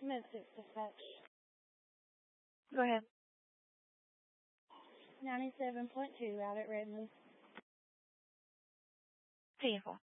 Med-6 dispatch. Go ahead. 97.2 out at Redmond. Painful.